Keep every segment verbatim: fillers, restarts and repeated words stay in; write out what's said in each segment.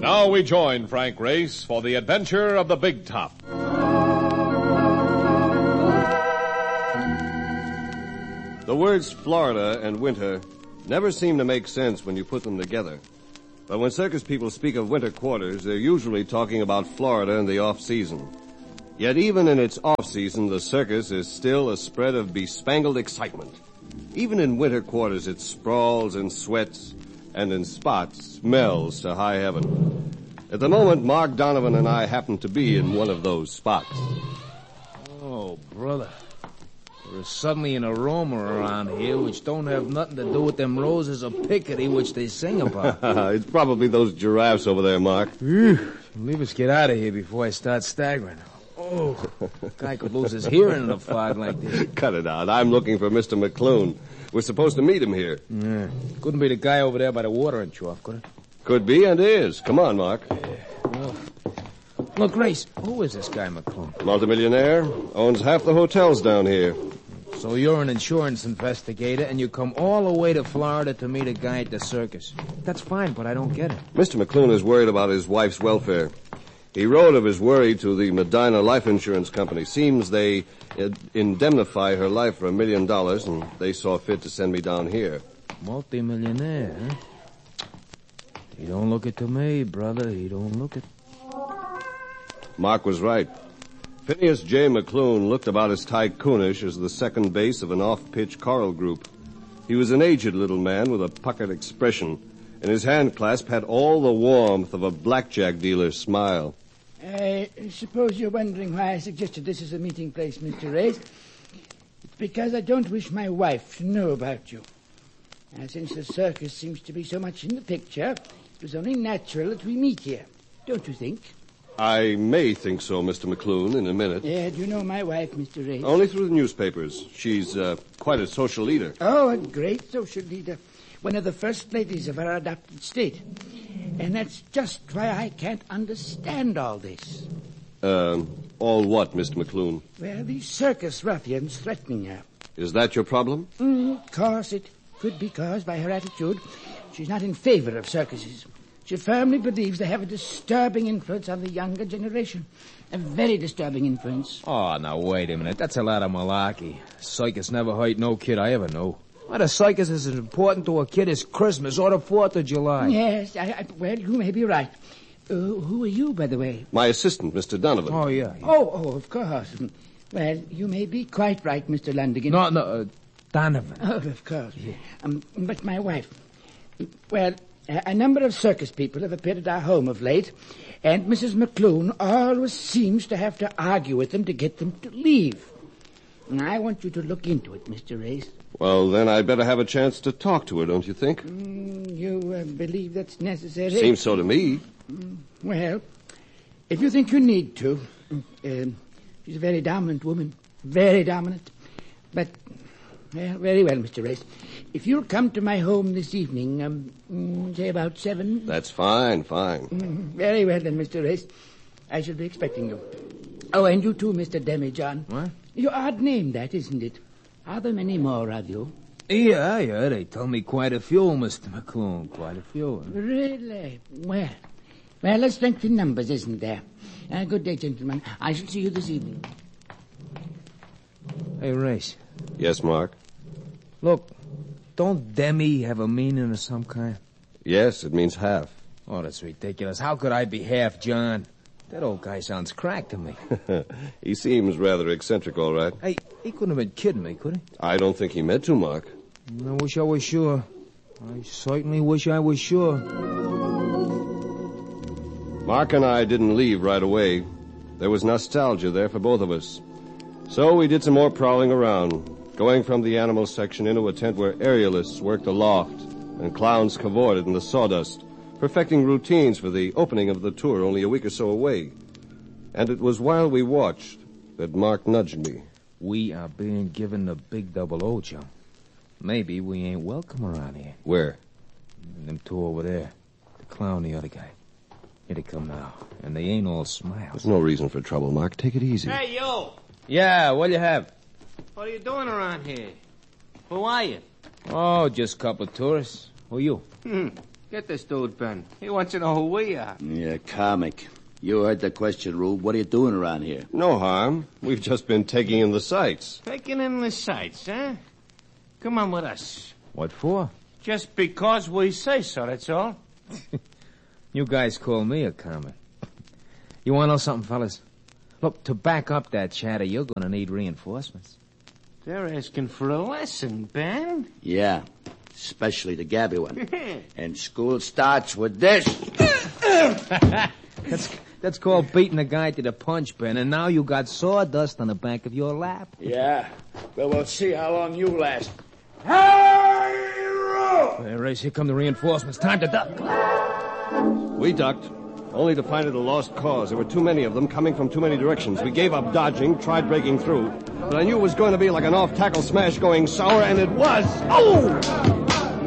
Now we join Frank Race for the adventure of the Big Top. The words Florida and winter never seem to make sense when you put them together. But when circus people speak of winter quarters, they're usually talking about Florida in the off-season. Yet even in its off-season, the circus is still a spread of bespangled excitement. Even in winter quarters, it sprawls and sweats, and in spots, smells to high heaven. At the moment, Mark Donovan and I happen to be in one of those spots. Oh, brother. There's suddenly an aroma around here which don't have nothing to do with them roses of Picardy which they sing about. It's probably those giraffes over there, Mark. Leave us get out of here before I start staggering. Oh, guy could lose his hearing in a fog like this. Cut it out. I'm looking for Mister McClune. We're supposed to meet him here. Yeah. Couldn't be the guy over there by the watering trough, could it? Could be and is. Come on, Mark. Yeah. Well, look, Grace, who is this guy McClune? Multimillionaire. Owns half the hotels down here. So you're an insurance investigator, and you come all the way to Florida to meet a guy at the circus. That's fine, but I don't get it. Mister McClune is worried about his wife's welfare. He wrote of his worry to the Medina Life Insurance Company. Seems they indemnify her life for a million dollars, and they saw fit to send me down here. Multi-millionaire, huh? He don't look it to me, brother. He don't look it. Mark was right. Phineas J. McClune looked about as tycoonish as the second base of an off-pitch choral group. He was an aged little man with a puckered expression, and his hand clasp had all the warmth of a blackjack dealer's smile. I suppose you're wondering why I suggested this as a meeting place, Mister Race. It's because I don't wish my wife to know about you. And since the circus seems to be so much in the picture, it was only natural that we meet here. Don't you think? I may think so, Mister McClune, in a minute. Yeah, do you know my wife, Mister Race? Only through the newspapers. She's uh, quite a social leader. Oh, a great social leader. One of the first ladies of our adopted state. And that's just why I can't understand all this. Um, all what, Mister McClune? Well, these circus ruffians threatening her. Is that your problem? Mm, of course, it could be caused by her attitude. She's not in favor of circuses. She firmly believes they have a disturbing influence on the younger generation. A very disturbing influence. Oh, now, wait a minute. That's a lot of malarkey. Circus never hurt no kid I ever knew. Why, the circus is as important to a kid as Christmas or the fourth of July. Yes, I, I, well, you may be right. Uh, who are you, by the way? My assistant, Mister Donovan. Oh, yeah. yeah. Oh, oh, of course. Well, you may be quite right, Mister Lundigan. No, no, uh, Donovan. Oh, of course. Yeah. Um, but my wife... Well... A number of circus people have appeared at our home of late, and Missus McClune always seems to have to argue with them to get them to leave. And I want you to look into it, Mister Race. Well, then I'd better have a chance to talk to her, don't you think? Mm, you uh, believe that's necessary? Seems so to me. Mm, well, if you think you need to. Um, she's a very dominant woman. Very dominant. But... Well, very well, Mister Race. If you'll come to my home this evening, um, say about seven... That's fine, fine. Mm, very well, then, Mister Race. I shall be expecting you. Oh, and you too, Mister Demijohn. What? Your odd name, that, isn't it? Are there many more of you? Yeah, yeah, they tell me quite a few, Mister McClune, quite a few. Really? Well, well, let's strength in numbers, isn't there? Uh, good day, gentlemen. I shall see you this evening. Hey, Race. Yes, Mark? Look, don't demi have a meaning of some kind? Yes, it means half. Oh, that's ridiculous. How could I be half John? That old guy sounds cracked to me. He seems rather eccentric, all right. Hey, he couldn't have been kidding me, could he? I don't think he meant to, Mark. I wish I was sure. I certainly wish I was sure. Mark and I didn't leave right away. There was nostalgia there for both of us. So we did some more prowling around, going from the animal section into a tent where aerialists worked aloft and clowns cavorted in the sawdust, perfecting routines for the opening of the tour only a week or so away. And it was while we watched that Mark nudged me. We are being given the big double O, Joe. Maybe we ain't welcome around here. Where? Them two over there. The clown, the other guy. Here they come now, and they ain't all smiles. There's no reason for trouble, Mark. Take it easy. Hey, you! Yeah, what do you have? What are you doing around here? Who are you? Oh, just a couple of tourists. Who are you? Hmm. Get this dude, Ben. He wants to know who we are. Yeah, comic. You heard the question, Rube. What are you doing around here? No harm. We've just been taking in the sights. Taking in the sights, huh? Come on with us. What for? Just because we say so, that's all. You guys call me a comic. You want to know something, fellas? Look, to back up that chatter, you're going to need reinforcements. They're asking for a lesson, Ben. Yeah, especially the Gabby one. And school starts with this. That's that's called beating a guy to the punch, Ben, and now you got sawdust on the back of your lap. Yeah, well, we'll see how long you last. Hey, Hey, Race, here come the reinforcements. Time to duck. We ducked, only to find it a lost cause. There were too many of them coming from too many directions. We gave up dodging, tried breaking through. But I knew it was going to be like an off-tackle smash going sour, and it was. Oh!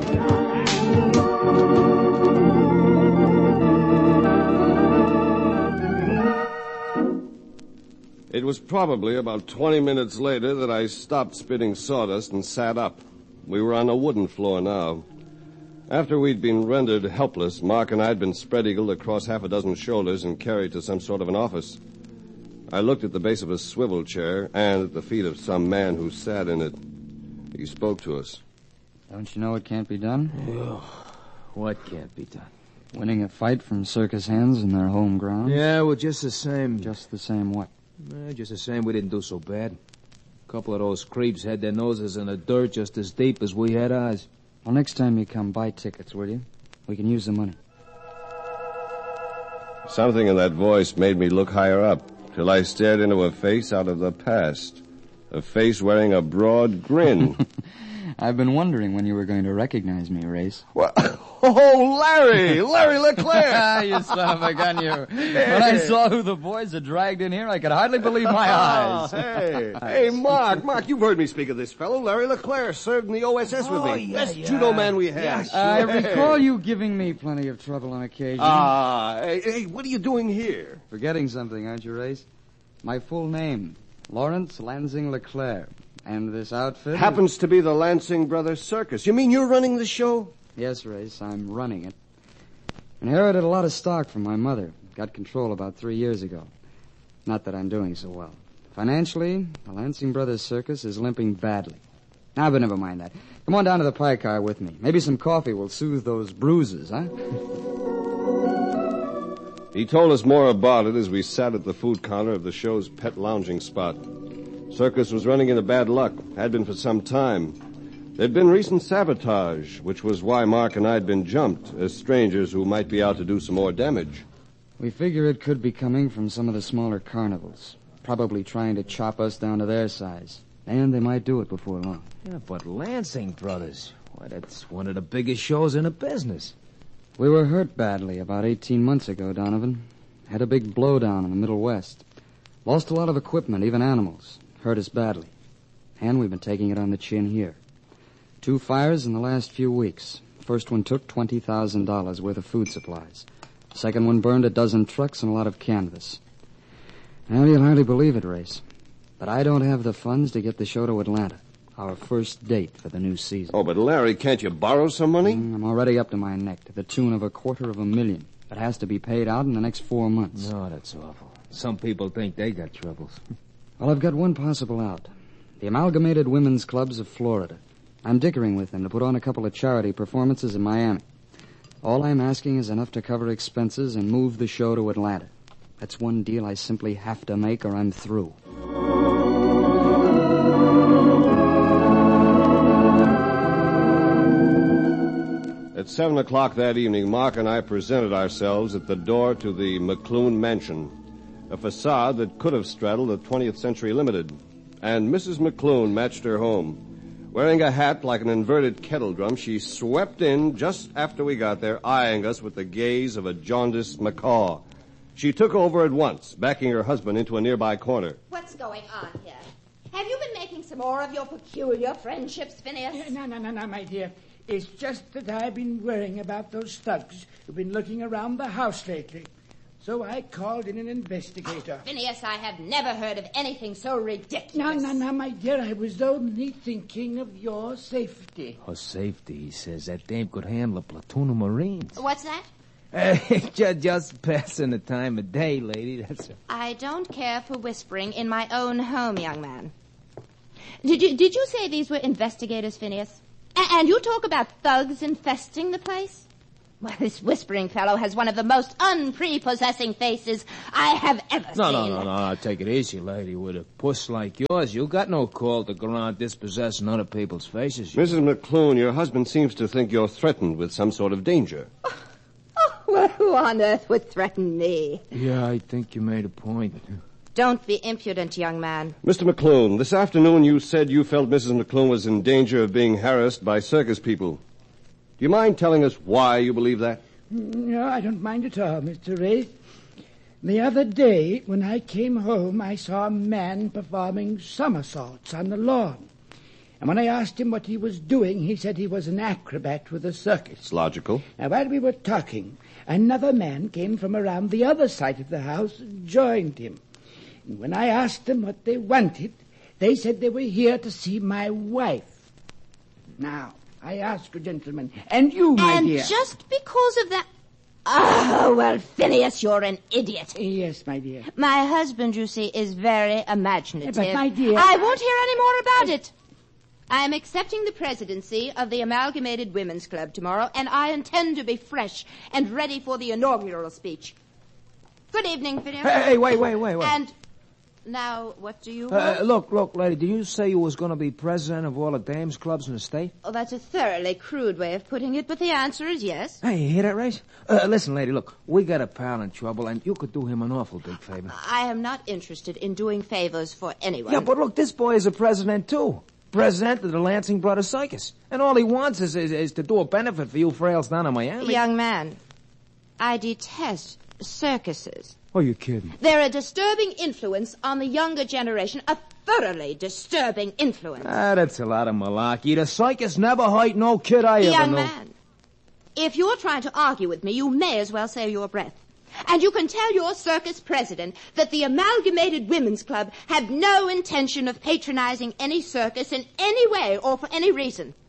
It was probably about twenty minutes later that I stopped spitting sawdust and sat up. We were on a wooden floor now. After we'd been rendered helpless, Mark and I had been spread-eagled across half a dozen shoulders and carried to some sort of an office. I looked at the base of a swivel chair and at the feet of some man who sat in it. He spoke to us. Don't you know it can't be done? Oh, what can't be done? Winning a fight from circus hands in their home grounds? Yeah, well, just the same. Just the same what? Eh, just the same, we didn't do so bad. A couple of those creeps had their noses in the dirt just as deep as we had ours. Well, next time you come, buy tickets, will you? We can use the money. Something in that voice made me look higher up, till I stared into a face out of the past. A face wearing a broad grin. I've been wondering when you were going to recognize me, Race. What? Oh, Larry! Larry LeClaire! You son of a gun, you. When I saw who the boys had dragged in here, I could hardly believe my eyes. Oh, hey, hey, Mark, Mark, you've heard me speak of this fellow. Larry LeClaire served in the O S S with me. Oh, yeah, Best yeah. judo man we had. Yes. I recall you giving me plenty of trouble on occasion. Ah, hey, hey, what are you doing here? Forgetting something, aren't you, Race? My full name, Lawrence Lansing LeClaire. And this outfit... Happens to be the Lansing Brothers Circus. You mean you're running the show? Yes, Race, I'm running it. Inherited a lot of stock from my mother. Got control about three years ago. Not that I'm doing so well. Financially, the Lansing Brothers Circus is limping badly. Now, but never mind that. Come on down to the pie car with me. Maybe some coffee will soothe those bruises, huh? He told us more about it as we sat at the food counter of the show's pet lounging spot. Circus was running into bad luck, had been for some time. There'd been recent sabotage, which was why Mark and I had been jumped as strangers who might be out to do some more damage. We figure it could be coming from some of the smaller carnivals, probably trying to chop us down to their size. And they might do it before long. Yeah, but Lansing Brothers, why, that's one of the biggest shows in the business. We were hurt badly about eighteen months ago, Donovan. Had a big blowdown in the Middle West. Lost a lot of equipment, even animals. Hurt us badly. And we've been taking it on the chin here. Two fires in the last few weeks. First one took twenty thousand dollars worth of food supplies. Second one burned a dozen trucks and a lot of canvas. Well, you'll hardly believe it, Race. But I don't have the funds to get the show to Atlanta. Our first date for the new season. Oh, but Larry, can't you borrow some money? Mm, I'm already up to my neck, to the tune of a quarter of a million. That has to be paid out in the next four months. No, that's awful. Some people think they got troubles. Well, I've got one possible out. The Amalgamated Women's Clubs of Florida. I'm dickering with them to put on a couple of charity performances in Miami. All I'm asking is enough to cover expenses and move the show to Atlanta. That's one deal I simply have to make or I'm through. At seven o'clock that evening, Mark and I presented ourselves at the door to the McClune Mansion, a facade that could have straddled a twentieth Century Limited. And Missus McClune matched her home. Wearing a hat like an inverted kettle drum, she swept in just after we got there, eyeing us with the gaze of a jaundiced macaw. She took over at once, backing her husband into a nearby corner. What's going on here? Have you been making some more of your peculiar friendships, Phineas? No, no, no, no, my dear. It's just that I've been worrying about those thugs who've been looking around the house lately. So I called in an investigator. Phineas, I have never heard of anything so ridiculous. No, no, no, my dear. I was only thinking of your safety. Her safety, he says. That dame could handle a platoon of Marines. What's that? Uh, just, just passing the time of day, lady. That's a... I don't care for whispering in my own home, young man. Did you, did you say these were investigators, Phineas? A- and you talk about thugs infesting the place? Well, this whispering fellow has one of the most unprepossessing faces I have ever no, seen. No, no, no, no. Take it easy, lady. With a puss like yours, you got no call to go around dispossessing other people's faces. You... Missus McClune, your husband seems to think you're threatened with some sort of danger. Oh, oh, well, who on earth would threaten me? Yeah, I think you made a point. Don't be impudent, young man. Mister McClune, this afternoon you said you felt Missus McClune was in danger of being harassed by circus people. Do you mind telling us why you believe that? No, I don't mind at all, Mister Ray. The other day, when I came home, I saw a man performing somersaults on the lawn. And when I asked him what he was doing, he said he was an acrobat with a circus. It's logical. Now, while we were talking, another man came from around the other side of the house and joined him. And when I asked them what they wanted, they said they were here to see my wife. Now, I ask you, gentlemen, and you, my and dear. And just because of that... Oh, well, Phineas, you're an idiot. Yes, my dear. My husband, you see, is very imaginative. But, my dear... I won't hear any more about it. I am accepting the presidency of the Amalgamated Women's Club tomorrow, and I intend to be fresh and ready for the inaugural speech. Good evening, Phineas. Hey, hey, wait, wait, wait, wait. And now, what do you uh, want? Look, look, lady, did you say you was going to be president of all the dames clubs in the state? Oh, that's a thoroughly crude way of putting it, but the answer is yes. Hey, you hear that, Race? Uh, listen, lady, look, we got a pal in trouble, and you could do him an awful big favor. I am not interested in doing favors for anyone. Yeah, but look, this boy is a president, too. President of the Lansing Brothers Circus. And all he wants is, is, is to do a benefit for you frails down in Miami. Young man, I detest circuses. Oh, you're kidding. They're a disturbing influence on the younger generation, a thoroughly disturbing influence. Ah, that's a lot of malarkey. The circus never hurt no kid I ever Young knew. man, if you're trying to argue with me, you may as well save your breath. And you can tell your circus president that the Amalgamated Women's Club have no intention of patronizing any circus in any way or for any reason.